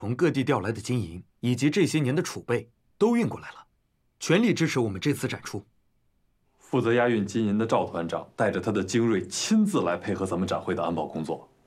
从各地调来的金银以及这些年的储备都运过来了，全力支持我们这次展出。 负责押运金银的赵团长带着他的精锐亲自来配合咱们展会的安保工作。